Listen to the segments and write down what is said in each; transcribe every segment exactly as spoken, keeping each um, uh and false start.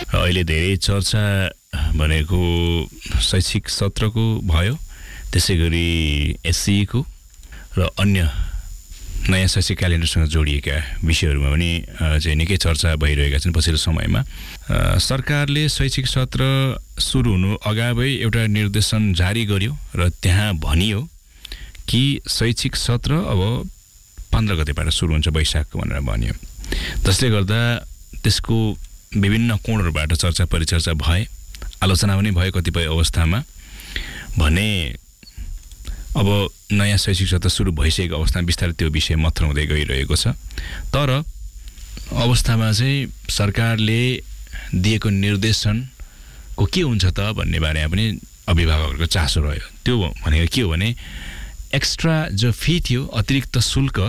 अहिले धेरै चर्चा भनेको शैक्षिक सत्रको भयो, त्यसै गरी एससीको र अन्य नयाँ शैक्षिक क्यालेन्डरसँग जोडिएका विषयहरूमा पनि चाहिँ निकै चर्चा भइरहेका छन् पछिल्लो समयमा। सरकारले शैक्षिक सत्र सुरु हुनु अगावै एउटा निर्देशन जारी गर्यो र त्यहाँ भनियो कि शैक्षिक सत्र अब पन्ध्र गतेबाट सुरु हुन्छ वैशाख भनेर भनियो, जसले गर्दा त्यसको विभिन्न कोणहरूबाट चर्चा परिचर्चा भए, आलोचना पनि भयो कतिपय अवस्थामा। भने अब नयाँ शैक्षिक सत्र सुरु भइसकेको अवस्थामा बिस्तारै त्यो विषय मथ्र हुँदै गइरहेको छ। तर अवस्थामा चाहिँ सरकारले दिएको निर्देशनको के हुन्छ त भन्ने बारेमा पनि अभिभावकहरूको चासो रह्यो। त्यो भनेको के हो भने एक्स्ट्रा जो फी थियो, अतिरिक्त शुल्क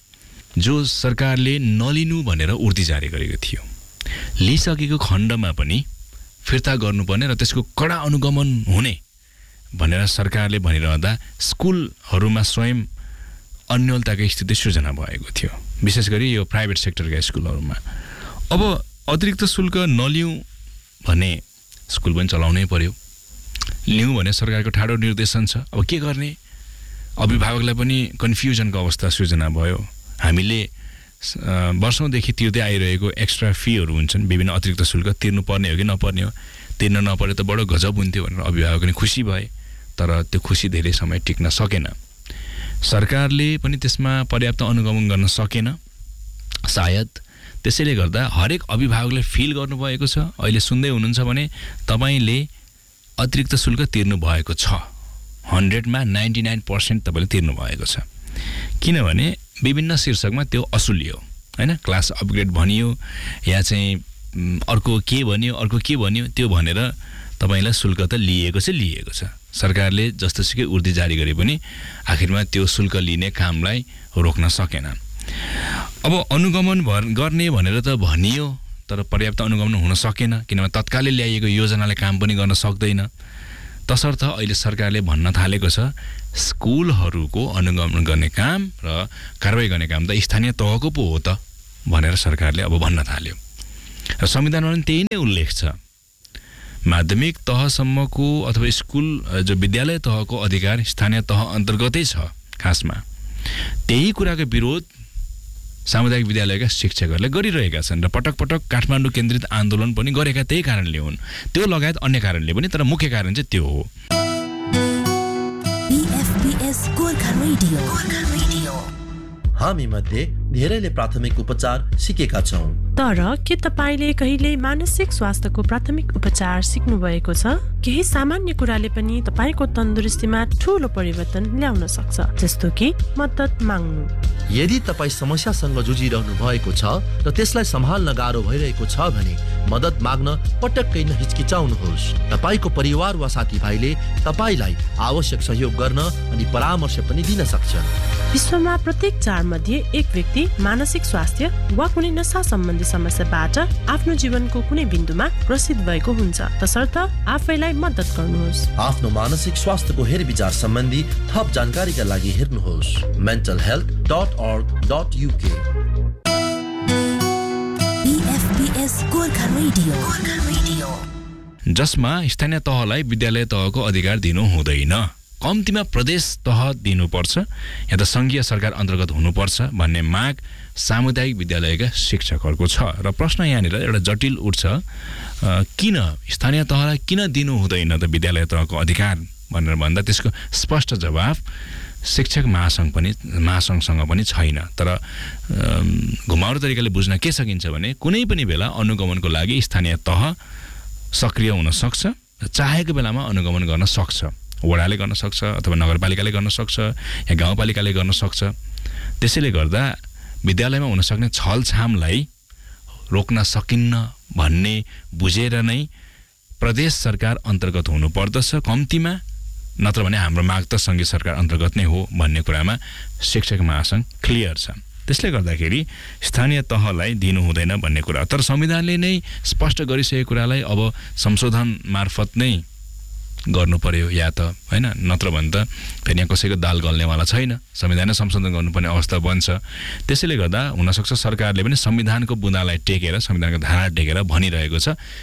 जो सरकारले नलिनु भनेर उर्दी जारी गरेको थियो, लिइसकेको खण्डमा पनि फिर्ता गर्नुपर्ने र त्यसको कडा अनुगमन हुने भनेर सरकारले भनिरहँदा स्कुलहरूमा स्वयं अन्योलताको स्थिति सृजना भएको थियो, विशेष गरी यो प्राइभेट सेक्टरका स्कुलहरूमा। अब अतिरिक्त शुल्क नलिउँ भने स्कुल पनि चलाउनै पर्यो, लिउँ भने सरकारको ठाडो निर्देशन छ। अब के गर्ने, अभिभावकलाई पनि कन्फ्युजनको अवस्था सृजना भयो। हामीले वर्षौँदेखि तिर्दै आइरहेको एक्स्ट्रा फीहरू हुन्छन्, विभिन्न अतिरिक्त शुल्क तिर्नुपर्ने हो कि नपर्ने हो, तिर्न नपरे त बडो गजब हुन्थ्यो भनेर अभिभावक पनि खुसी भए। तर त्यो खुसी धेरै समय टिक्न सकेन, सरकारले पनि त्यसमा पर्याप्त अनुगमन गर्न सकेन सायद। त्यसैले गर्दा हरेक अभिभावकले फिल गर्नुभएको छ, अहिले सुन्दै हुनुहुन्छ भने तपाईँले अतिरिक्त शुल्क तिर्नु भएको छ, हन्ड्रेडमा नाइन्टी नाइन पर्सेन्ट तपाईँले तिर्नु भएको छ। किनभने विभिन्न शीर्षकमा त्यो असुलियो होइन, क्लास अपग्रेड भनियो या चाहिँ अर्को के भन्यो अर्को के भन्यो, त्यो भनेर तपाईँलाई शुल्क त लिएको चाहिँ लिएको छ। सरकारले जस्तोसुकै उर्दी जारी गरे पनि आखिरमा त्यो शुल्क लिने कामलाई रोक्न सकेन। अब अनुगमन गर्ने भनेर त भनियो, तर पर्याप्त अनुगमन हुन सकेन, किनभने तत्कालै ल्याइएको योजनाले काम पनि गर्न सक्दैन। तसर्थ अहिले सरकारले भन्न थालेको छ स्कुलहरूको अनुगमन गर्ने काम र कारबाही गर्ने काम त स्थानीय तहको पो हो त भनेर सरकारले अब भन्न थाल्यो। र संविधानमा पनि त्यही नै उल्लेख छ, माध्यमिक तहसम्मको अथवा स्कुल जो विद्यालय तहको अधिकार स्थानीय तह अन्तर्गतै छ। खासमा त्यही कुराको विरोध सामुदायिक विद्यालयका शिक्षकहरूले गरिरहेका छन् र पटक पटक काठमाडौँ केन्द्रित आन्दोलन पनि गरेका त्यही कारणले हुन्, त्यो लगायत अन्य कारणले पनि, तर मुख्य कारण चाहिँ त्यो हो। हामी मध्ये धेरैले प्राथमिक उपचार सिकेका छौं, तर के तपाईले कहिले मानसिक स्वास्थ्यको प्राथमिक उपचार सिक्नु भएको छ? केही सामान्य कुराले पनि तपाईको तन्दुरुस्तीमा ठूलो परिवर्तन ल्याउन सक्छ, जस्तो कि मद्दत माग्नु। यदि तपाई समस्यासँग जुझिरहनु भएको छ र त्यसलाई सम्हाल्न गाह्रो भइरहेको छ भने मद्दत माग्न पटक्कै नहिचकिचाउनुहोस्। तपाईको परिवार वा साथीभाइले तपाईलाई आवश्यक सहयोग गर्न अनि परामर्श पनि दिन सक्छन्। विश्वमा प्रत्येक चार मध्ये एक व्यक्ति मानसिक स्वास्थ्य वा कुनै नशा सम्बन्धी समस्याबाट आफ्नो जीवनको कुनै बिन्दुमा ग्रसित भएको हुन्छ। तसर्थ आफैलाई मद्दत गर्नुहोस्। आफ्नो मानसिक स्वास्थ्यको हेरविचार सम्बन्धी थप जानकारीका लागि हेर्नुहोस् mental health dot org dot uk। जसमा स्थानीय तहलाई विद्यालय तहको अधिकार दिनु हुँदैन, कम्तीमा प्रदेश तह दिनुपर्छ या त संघीय सरकार अन्तर्गत हुनुपर्छ भन्ने माग सामुदायिक विद्यालयका शिक्षकहरूको छ। र प्रश्न यहाँनिर एउटा जटिल उठ्छ, किन स्थानीय तहलाई किन दिनु हुँदैन त विद्यालय तहको अधिकार भनेर भन्दा त्यसको स्पष्ट जवाफ शिक्षक महासंघ पनि महासंघसँग पनि छैन। तर घुमाउरो तरिकाले बुझ्न के सकिन्छ भने कुनै पनि बेला अनुगमनको लागि स्थानीय तह सक्रिय हुन सक्छ, चाहेको बेलामा अनुगमन गर्न सक्छ, वडाले गर्न सक्छ अथवा नगरपालिकाले गर्न सक्छ या गाउँपालिकाले गर्न सक्छ। त्यसैले गर्दा विद्यालयमा हुन सक्ने छलछामलाई रोक्न सकिन्न भन्ने बुझेर नै प्रदेश सरकार अन्तर्गत हुनु पर्दछ कम्तीमा, नत्र भने हाम्रो माग त संघीय सरकार अन्तर्गत नै हो भन्ने कुरामा शिक्षक महासंघ क्लियर छ। त्यसले गर्दाखेरि स्थानीय तहलाई दिनु हुँदैन भन्ने कुरा, तर संविधानले नै स्पष्ट गरिसकेको कुरालाई अब संशोधन मार्फत नै गर्नु पर्यो या त हैन, नत्र भने त फेरि यहाँ कसैको दाल गल्नेवाला छैन, संविधान संशोधन गर्नुपर्ने अवस्था बन्छ। त्यसैले गर्दा हुनसक्छ सरकारले पनि संविधानको बुँदालाई टेकेर संविधानको धारा टेकेर भनिरहेको छ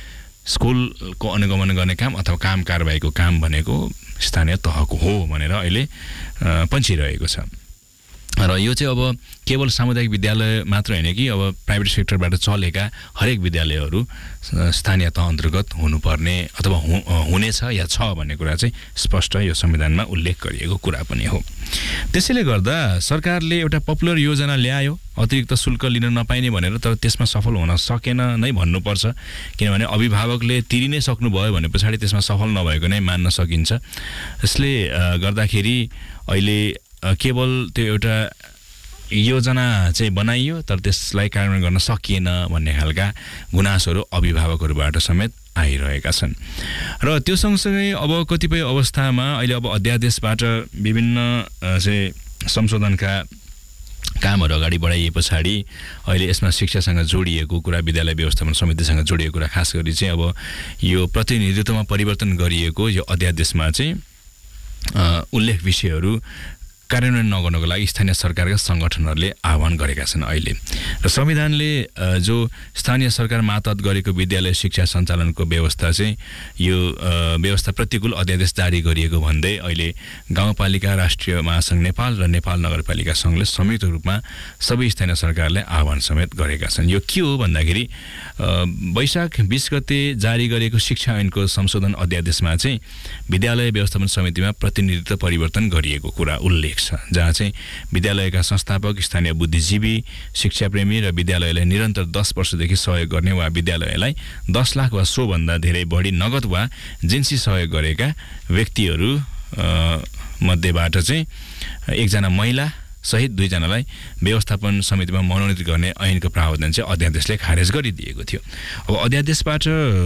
स्कुलको अनुगमन गर्ने काम अथवा काम कारबाहीको काम भनेको स्थानीय तहको हो भनेर अहिले पन्छिरहेको छ। र यो चाहिँ अब केवल सामुदायिक विद्यालय मात्र होइन कि अब प्राइभेट सेक्टरबाट चलेका हरेक विद्यालयहरू स्थानीय तह अन्तर्गत हुनुपर्ने अथवा हुनेछ या छ भन्ने कुरा चाहिँ स्पष्ट यो संविधानमा उल्लेख गरिएको कुरा पनि हो। त्यसैले गर्दा सरकारले एउटा पपुलर योजना ल्यायो अतिरिक्त शुल्क लिन नपाइने भनेर, तर त्यसमा सफल हुन सकेन नै भन्नुपर्छ, किनभने अभिभावकले तिरि नै सक्नुभयो भने पछाडि त्यसमा सफल नभएको नै मान्न सकिन्छ। यसले गर्दाखेरि अहिले केवल त्यो एउटा योजना चाहिँ बनाइयो तर त्यसलाई कार्यान्वयन गर्न सकिएन भन्ने खालका गुनासोहरू अभिभावकहरूबाट समेत आइरहेका छन्। र त्यो सँगसँगै अब कतिपय अवस्थामा अहिले अब अध्यादेशबाट विभिन्न चाहिँ संशोधनका कामहरू अगाडि बढाइए पछाडि अहिले यसमा शिक्षासँग जोडिएको कुरा, विद्यालय व्यवस्थापन समितिसँग जोडिएको कुरा, खास गरी चाहिँ अब यो प्रतिनिधित्वमा परिवर्तन गरिएको यो अध्यादेशमा चाहिँ उल्लेख विषयहरू कार्यान्वयन नगर्नको लागि स्थानीय सरकारका सङ्गठनहरूले आह्वान गरेका छन् अहिले। र संविधानले जो स्थानीय सरकार मातहत गरेको विद्यालय शिक्षा सञ्चालनको व्यवस्था चाहिँ यो व्यवस्था प्रतिकूल अध्यादेश जारी गरिएको भन्दै अहिले गाउँपालिका राष्ट्रिय महासङ्घ नेपाल र नेपाल नगरपालिका सङ्घले संयुक्त रूपमा सबै स्थानीय सरकारलाई आह्वान समेत गरेका छन्। यो के हो भन्दाखेरि वैशाख बीस गते जारी गरेको शिक्षा ऐनको संशोधन अध्यादेशमा चाहिँ विद्यालय व्यवस्थापन समितिमा प्रतिनिधित्व परिवर्तन गरिएको कुरा उल्लेख छ, जहाँ चाहिँ विद्यालयका संस्थापक, स्थानीय बुद्धिजीवी, शिक्षाप्रेमी र विद्यालयलाई निरन्तर दस वर्षदेखि सहयोग गर्ने वा विद्यालयलाई दस लाख वा सोभन्दा धेरै बढी नगद वा जिन्सी सहयोग गरेका व्यक्तिहरू मध्येबाट चाहिँ एकजना महिला सहित दुईजनालाई व्यवस्थापन समितिमा मनोनित गर्ने ऐनको प्रावधान चाहिँ अध्यादेशले खारेज गरिदिएको थियो। अब अध्यादेशबाट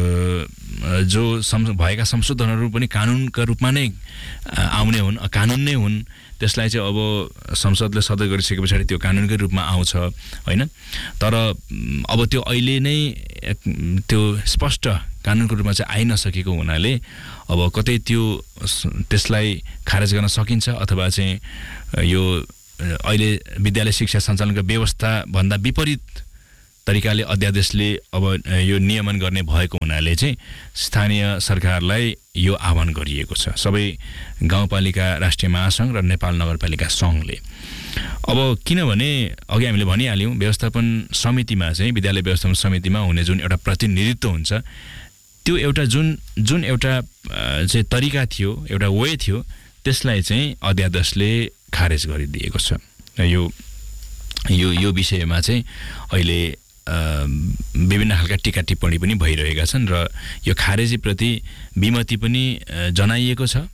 जो भएका संशोधनहरू पनि कानुनका रूपमा नै आउने हुन्, कानुन नै हुन्, त्यसलाई चाहिँ अब संसदले सदय गरिसके पछाडि त्यो कानुनकै रूपमा आउँछ होइन। तर अब त्यो अहिले नै त्यो स्पष्ट कानुनको रूपमा चाहिँ आइ नसकेको हुनाले अब कतै त्यो त्यसलाई खारेज गर्न सकिन्छ अथवा चाहिँ यो अहिले विद्यालय शिक्षा सञ्चालनको व्यवस्था भन्दा विपरीत तरिकाले अध्यादेशले अब यो नियमन गर्ने भएको हुनाले चाहिँ स्थानीय सरकारलाई यो आह्वान गरिएको छ सबै गाउँपालिका राष्ट्रिय महासङ्घ र नेपाल नगरपालिका सङ्घले। अब किनभने अघि हामीले भनिहाल्यौँ व्यवस्थापन समितिमा चाहिँ विद्यालय व्यवस्थापन समितिमा हुने जुन एउटा प्रतिनिधित्व हुन्छ त्यो एउटा जुन जुन एउटा चाहिँ तरिका थियो, एउटा वे थियो, त्यसलाई चाहिँ अध्यादेशले खारेज गरिदिएको छ। यो यो यो विषयमा चाहिँ अहिले विभिन्न खालका टीका टिप्पणी पनि भइरहेका छन् र यो खारेजीप्रति विमति पनि जनाइएको छ।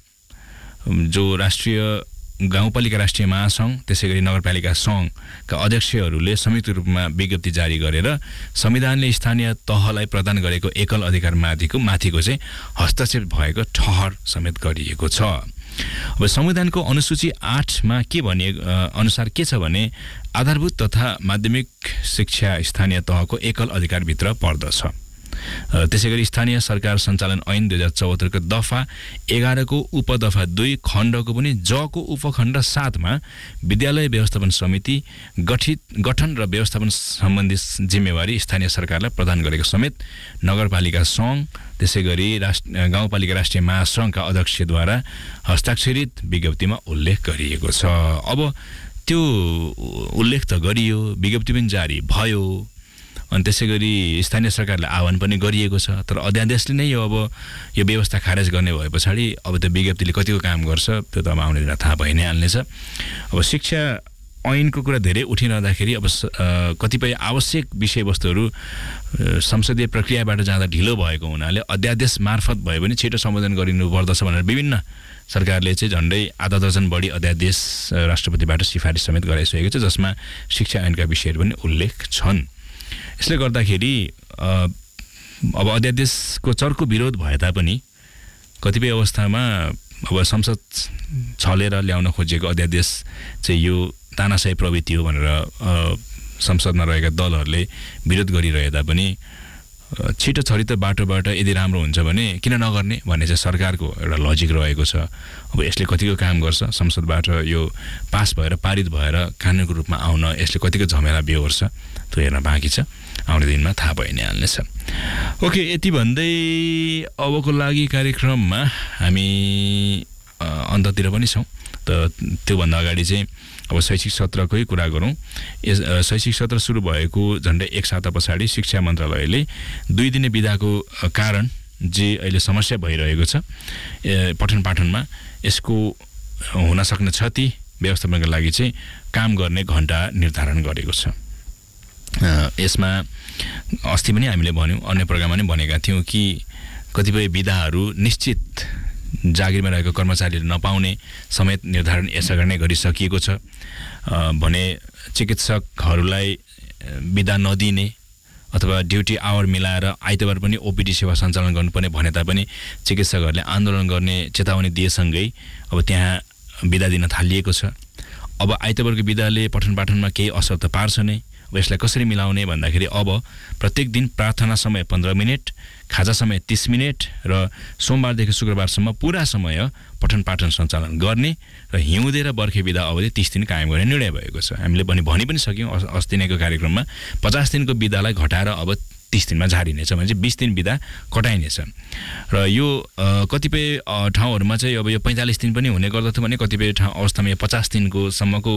जो राष्ट्रिय गाउँपालिका राष्ट्रिय महासङ्घ त्यसै गरी नगरपालिका सङ्घका अध्यक्षहरूले संयुक्त रूपमा विज्ञप्ति जारी गरेर संविधानले स्थानीय तहलाई प्रदान गरेको एकल अधिकार माथिको माथिको चाहिँ हस्तक्षेप भएको ठहर समेत गरिएको छ। अब संविधानको अनुसूची आठमा के भने अनुसार के छ भने आधारभूत तथा माध्यमिक शिक्षा स्थानीय तहको एकल अधिकारभित्र पर्दछ। त्यसै गरी स्थानीय सरकार सञ्चालन ऐन दुई हजार चौहत्तरको दफा एघारको उपदफा दुई खण्डको पनि जको उपखण्ड सातमा विद्यालय व्यवस्थापन समिति गठित गठन र व्यवस्थापन सम्बन्धी जिम्मेवारी स्थानीय सरकारलाई प्रदान गरेको समेत नगरपालिका सङ्घ त्यसै गरी राष्ट्र गाउँपालिका राष्ट्रिय महासङ्घका अध्यक्षद्वारा हस्ताक्षरित विज्ञप्तिमा उल्लेख गरिएको छ। अब त्यो उल्लेख त गरियो, विज्ञप्ति पनि जारी भयो अनि त्यसै गरी स्थानीय सरकारलाई आह्वान पनि गरिएको छ, तर अध्यादेशले नै यो अब यो व्यवस्था खारेज गर्ने भए पछाडि अब त्यो विज्ञप्तिले कतिको काम गर्छ त्यो त अब आउने दिन थाहा भइ नै हाल्नेछ। अब शिक्षा ऐनको कुरा धेरै उठिरहँदाखेरि अब कतिपय आवश्यक विषयवस्तुहरू संसदीय प्रक्रियाबाट जाँदा ढिलो भएको हुनाले अध्यादेश मार्फत भए पनि छिटो सम्बोधन गरिनुपर्दछ भनेर विभिन्न सरकारले चाहिँ झन्डै आधा दर्जन बढी अध्यादेश राष्ट्रपतिबाट सिफारिस समेत गराइसकेको छ, जसमा शिक्षा ऐनका विषयहरू पनि उल्लेख छन्। यसले गर्दाखेरि अब अध्यादेशको चर्को विरोध भए तापनि कतिपय अवस्थामा अब संसद छलेर ल्याउन खोजेको अध्यादेश चाहिँ यो तानाशाही प्रवृत्ति हो भनेर संसदमा रहेका दलहरूले विरोध गरिरहे तापनि छिटो छरितो बाटोबाट यदि राम्रो हुन्छ भने किन नगर्ने भन्ने चाहिँ सरकारको एउटा लजिक रहेको छ। अब यसले कतिको काम गर्छ, संसदबाट यो पास भएर पारित भएर कानुनको रूपमा आउन यसले कतिको झमेला बेहोर्छ त्यो हेर्न बाँकी छ, आउने दिनमा थाहा भइ नै हाल्नेछ। ओके, यति भन्दै अबको लागि कार्यक्रममा हामी अन्ततिर पनि छौँ। त त्योभन्दा अगाडि चाहिँ अब शैक्षिक सत्रकै कुरा गरौँ। यस शैक्षिक सत्र सुरु भएको झन्डै एक साता पछाडि शिक्षा मन्त्रालयले दुई दिने बिदाको कारण जे अहिले समस्या भइरहेको छ पठन पाठनमा, यसको हुन सक्ने क्षति व्यवस्थापनका लागि चाहिँ काम गर्ने घण्टा निर्धारण गरेको छ। यसमा अस्ति पनि हामीले भन्यौँ, अन्य प्रोग्राममा पनि भनेका थियौँ कि कतिपय बिदाहरू निश्चित जागिरमा रहेको कर्मचारीले नपाउने समेत निर्धारण यसअघि नै गरिसकिएको छ भने चिकित्सकहरूलाई बिदा नदिने अथवा ड्युटी आवर मिलाएर आइतबार पनि ओपिडी सेवा सञ्चालन गर्नुपर्ने भने तापनि चिकित्सकहरूले आन्दोलन गर्ने चेतावनी दिएसँगै अब त्यहाँ बिदा दिन थालिएको छ। अब आइतबारको बिदाले पठन पाठनमा केही असर त पार्छ नै। अब यसलाई कसरी मिलाउने भन्दाखेरि अब प्रत्येक दिन प्रार्थना समय पन्ध्र मिनट, खाजा समय तीस मिनट र सोमबारदेखि शुक्रबारसम्म पुरा समय पठन पाठन सञ्चालन गर्ने र हिउँदे र बर्खे बिदा अवधि तीस दिन कायम गर्ने निर्णय भएको छ। हामीले पनि भनि पनि सक्यौँ अस्ति नैको कार्यक्रममा पचास दिनको बिदालाई घटाएर अब तीस दिनमा झारिनेछ भने चाहिँ बीस दिन बिदा कटाइनेछ। र यो कतिपय ठाउँहरूमा चाहिँ अब यो पैँतालिस दिन पनि हुने गर्दथ्यो भने कतिपय ठाउँ अवस्थामा यो पचास दिनको सम्मको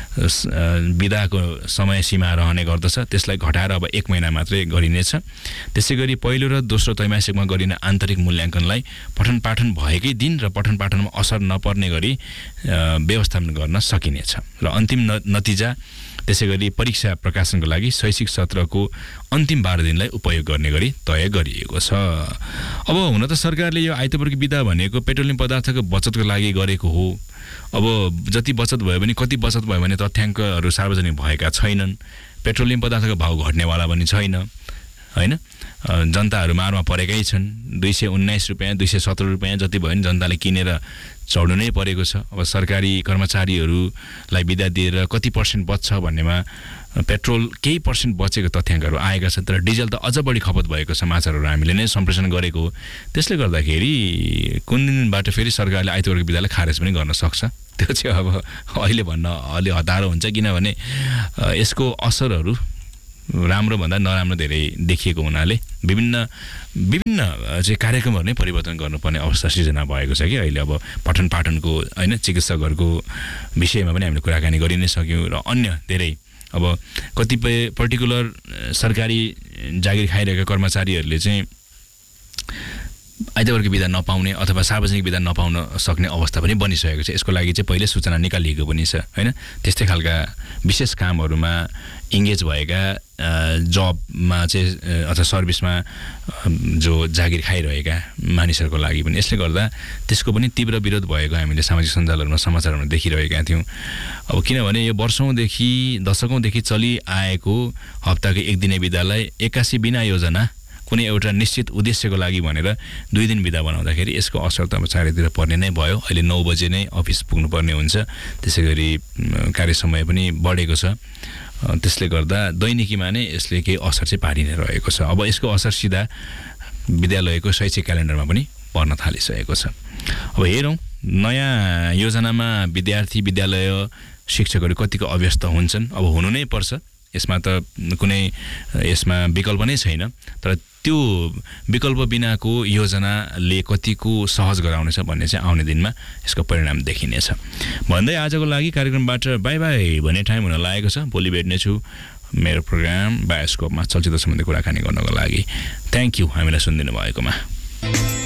बिदाको समय सीमा रहने गर्दछ। त्यसलाई घटाएर अब एक महिना मात्रै गरिनेछ। त्यसै गरी पहिलो र दोस्रो त्रैमासिकमा गरिने आन्तरिक मूल्याङ्कनलाई पठन पाठन भएकै दिन र पठन पाठनमा असर नपर्ने गरी व्यवस्थापन गर्न सकिनेछ। र अन्तिम नतिजा त्यसै गरी परीक्षा प्रकाशनको लागि शैक्षिक सत्रको अन्तिम बाह्र दिनलाई उपयोग गर्ने गरी तय गरिएको छ। अब हुन त सरकारले यो आइतबारको बिदा भनेको पेट्रोलियम पदार्थको बचतको लागि गरेको हो। अब जति बचत भयो भने कति बचत भयो भने तथ्याङ्कहरू सार्वजनिक भएका छैनन्। पेट्रोलियम पदार्थको भाउ घट्नेवाला पनि छैन, होइन? जनताहरू मारमा परेकै छन्। दुई सय उन्नाइस रुपियाँ दुई सय सत्र रुपियाँ जति भयो भने जनताले किनेर चढ्नु नै परेको छ। अब सरकारी कर्मचारीहरूलाई बिदा दिएर कति पर्सेन्ट बच्छ भन्नेमा पेट्रोल केही पर्सेन्ट बचेको तथ्याङ्कहरू आएका छन्। तर डिजल त अझ बढी खपत भएको समाचारहरू हामीले नै सम्प्रेषण गरेको हो। त्यसले गर्दाखेरि कुन दिनबाट फेरि सरकारले आइतबारको बिदालाई खारेज पनि गर्न सक्छ। त्यो चाहिँ अब अहिले भन्न अलि हतारो हुन्छ, किनभने यसको असरहरू राम्रो भन्दा नराम्रो धेरै देखिएको हुनाले विभिन्न विभिन्न चाहिँ कार्यक्रमहरू नै परिवर्तन गर्नुपर्ने अवस्था सिर्जना भएको छ कि अहिले। अब पठन पाठनको होइन चिकित्सकहरूको विषयमा पनि हामीले कुराकानी गरि नै सक्यौँ र अन्य धेरै अब कतिपय पर्टिकुलर सरकारी जागिर खाइरहेका कर्मचारीहरूले चाहिँ आइतबारको बिदा नपाउने अथवा सार्वजनिक बिदा नपाउन सक्ने अवस्था पनि बनिसकेको छ। यसको लागि चाहिँ पहिले सूचना निकालिएको पनि छ, होइन? त्यस्तै खालका विशेष कामहरूमा इङ्गेज भएका जबमा चाहिँ अथवा सर्भिसमा जो जागिर खाइरहेका मानिसहरूको लागि पनि यसले गर्दा त्यसको पनि तीव्र विरोध भएको हामीले सामाजिक सञ्जालहरूमा समाचारहरूमा देखिरहेका थियौँ। अब किनभने यो वर्षौँदेखि दशकौँदेखि चलिआएको हप्ताको एक दिने बिदालाई एक्कासी बिना योजना कुनै एउटा निश्चित उद्देश्यको लागि भनेर दुई दिन बिदा बनाउँदाखेरि यसको असर त अब चारैतिर पर्ने नै भयो। अहिले नौ बजे नै अफिस पुग्नुपर्ने हुन्छ। त्यसै गरी कार्य समय पनि बढेको छ। त्यसले गर्दा दैनिकीमा नै यसले केही असर चाहिँ पारि नै रहेको छ। अब यसको असर सिधा विद्यालयको शैक्षिक क्यालेन्डरमा पनि पर्न थालिसकेको छ। अब हेरौँ नयाँ योजनामा विद्यार्थी विद्यालय शिक्षकहरू कतिको अव्यस्त हुन्छन्। अब हुनु नै पर्छ, यसमा त कुनै यसमा विकल्प नै छैन। तर त्यो विकल्प बिनाको योजनाले कतिको सहज गराउनेछ भन्ने चाहिँ आउने दिनमा यसको परिणाम देखिनेछ भन्दै आजको लागि कार्यक्रमबाट बाई बाई भन्ने टाइम हुन लागेको छ। भोलि भेट्नेछु मेरो प्रोग्राम बायोस्कोपमा चलचित्र सम्बन्धी कुराकानी गर्नको लागि। थ्याङ्क यू हामीलाई सुनिदिनु भएकोमा।